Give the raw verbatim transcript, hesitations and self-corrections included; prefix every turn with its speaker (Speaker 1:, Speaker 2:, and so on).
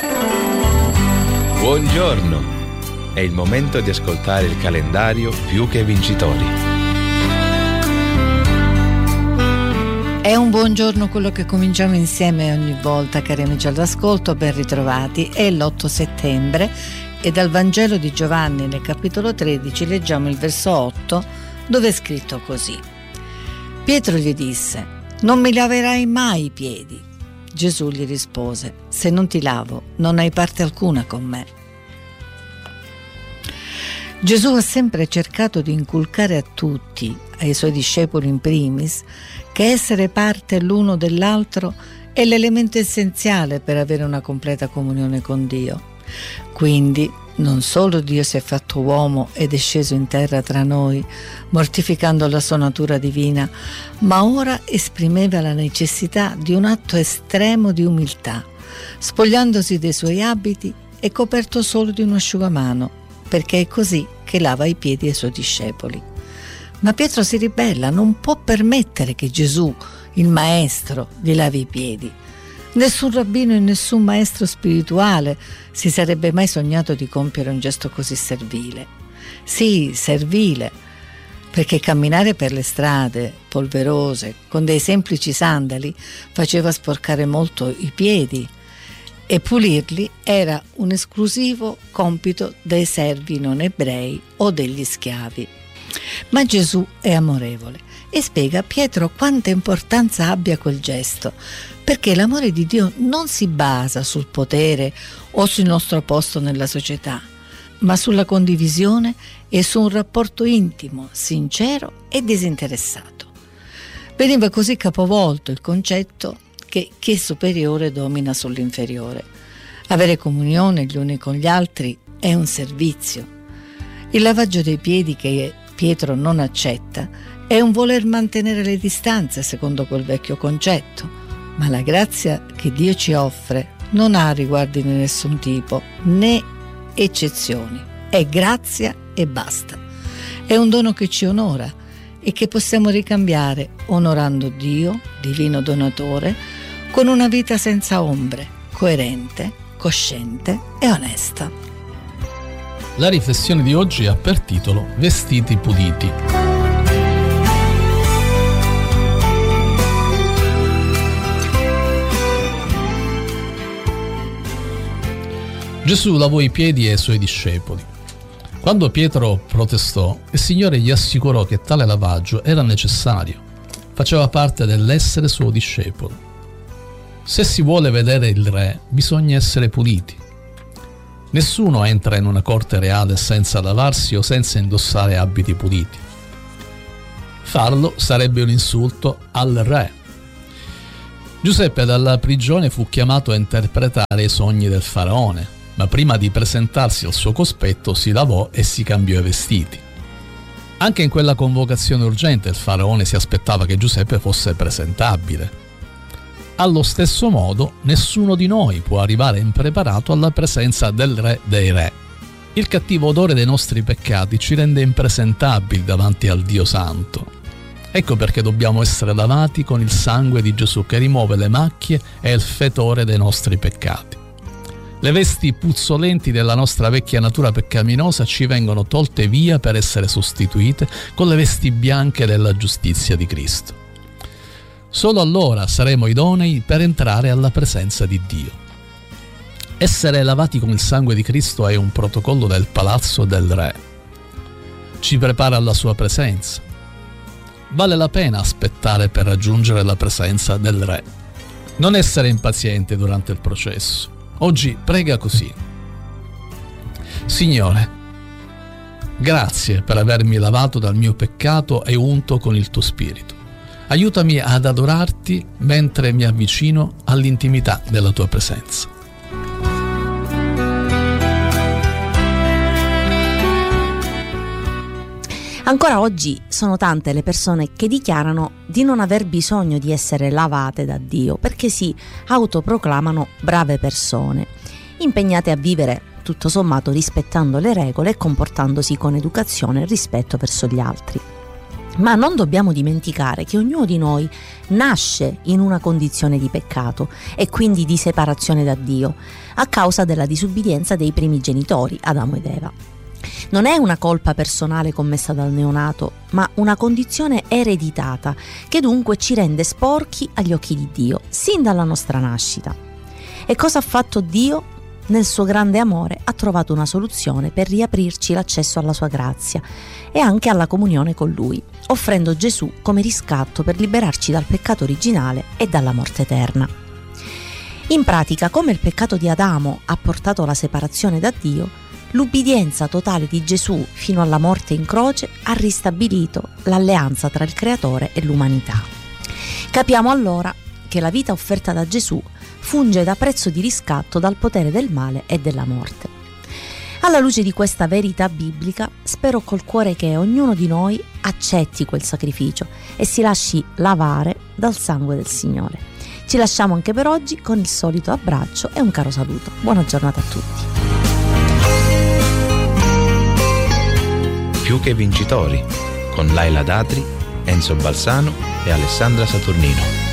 Speaker 1: Buongiorno! È il momento di ascoltare il calendario Più che Vincitori.
Speaker 2: È un buongiorno quello che cominciamo insieme ogni volta, cari amici all'ascolto, ben ritrovati. È l'otto settembre e dal Vangelo di Giovanni nel capitolo tredici leggiamo il verso otto, dove è scritto così. Pietro gli disse: non mi laverai mai i piedi. Gesù gli rispose: se non ti lavo, non hai parte alcuna con me. Gesù ha sempre cercato di inculcare a tutti, ai suoi discepoli in primis, che essere parte l'uno dell'altro è l'elemento essenziale per avere una completa comunione con Dio. Quindi non solo Dio si è fatto uomo ed è sceso in terra tra noi, mortificando la sua natura divina, ma ora esprimeva la necessità di un atto estremo di umiltà, spogliandosi dei suoi abiti e coperto solo di un asciugamano, perché è così che lava i piedi ai suoi discepoli. Ma Pietro si ribella, non può permettere che Gesù, il maestro, gli lavi i piedi. Nessun rabbino e nessun maestro spirituale si sarebbe mai sognato di compiere un gesto così servile. Sì, servile, perché camminare per le strade polverose con dei semplici sandali faceva sporcare molto i piedi e pulirli era un esclusivo compito dei servi non ebrei o degli schiavi. Ma Gesù è amorevole e spiega a Pietro quanta importanza abbia quel gesto, perché l'amore di Dio non si basa sul potere o sul nostro posto nella società, ma sulla condivisione e su un rapporto intimo, sincero e disinteressato. Veniva così capovolto il concetto che chi è superiore domina sull'inferiore. Avere comunione gli uni con gli altri è un servizio. Il lavaggio dei piedi che Pietro non accetta è un voler mantenere le distanze secondo quel vecchio concetto. Ma la grazia che Dio ci offre non ha riguardi di nessun tipo, né eccezioni. È grazia e basta. È un dono che ci onora e che possiamo ricambiare onorando Dio, divino donatore, con una vita senza ombre, coerente, cosciente e onesta.
Speaker 3: La riflessione di oggi ha per titolo Vestiti puliti. Gesù lavò i piedi ai suoi discepoli. Quando Pietro protestò, il Signore gli assicurò che tale lavaggio era necessario, faceva parte dell'essere suo discepolo. Se si vuole vedere il Re, bisogna essere puliti. Nessuno entra in una corte reale senza lavarsi o senza indossare abiti puliti. Farlo sarebbe un insulto al Re. Giuseppe dalla prigione fu chiamato a interpretare i sogni del faraone, ma prima di presentarsi al suo cospetto si lavò e si cambiò i vestiti. Anche in quella convocazione urgente il faraone si aspettava che Giuseppe fosse presentabile. Allo stesso modo, nessuno di noi può arrivare impreparato alla presenza del Re dei Re. Il cattivo odore dei nostri peccati ci rende impresentabili davanti al Dio Santo. Ecco perché dobbiamo essere lavati con il sangue di Gesù che rimuove le macchie e il fetore dei nostri peccati. Le vesti puzzolenti della nostra vecchia natura peccaminosa ci vengono tolte via per essere sostituite con le vesti bianche della giustizia di Cristo. Solo allora saremo idonei per entrare alla presenza di Dio. Essere lavati con il sangue di Cristo è un protocollo del palazzo del Re. Ci prepara alla sua presenza. Vale la pena aspettare per raggiungere la presenza del Re. Non essere impaziente durante il processo. Oggi prega così: Signore, grazie per avermi lavato dal mio peccato e unto con il tuo spirito. Aiutami ad adorarti mentre mi avvicino all'intimità della tua presenza.
Speaker 4: Ancora oggi sono tante le persone che dichiarano di non aver bisogno di essere lavate da Dio perché si autoproclamano brave persone, impegnate a vivere tutto sommato rispettando le regole e comportandosi con educazione e rispetto verso gli altri. Ma non dobbiamo dimenticare che ognuno di noi nasce in una condizione di peccato e quindi di separazione da Dio a causa della disubbidienza dei primi genitori, Adamo ed Eva. Non è una colpa personale commessa dal neonato, ma una condizione ereditata che dunque ci rende sporchi agli occhi di Dio, sin dalla nostra nascita. E cosa ha fatto Dio? Nel suo grande amore ha trovato una soluzione per riaprirci l'accesso alla sua grazia e anche alla comunione con Lui, offrendo Gesù come riscatto per liberarci dal peccato originale e dalla morte eterna. In pratica, come il peccato di Adamo ha portato alla separazione da Dio, l'ubbidienza totale di Gesù fino alla morte in croce ha ristabilito l'alleanza tra il Creatore e l'umanità. Capiamo allora che la vita offerta da Gesù funge da prezzo di riscatto dal potere del male e della morte. Alla luce di questa verità biblica, spero col cuore che ognuno di noi accetti quel sacrificio e si lasci lavare dal sangue del Signore. Ci lasciamo anche per oggi con il solito abbraccio e un caro saluto. Buona giornata a tutti.
Speaker 1: Più che vincitori, con Laila Datri, Enzo Balsano e Alessandra Saturnino.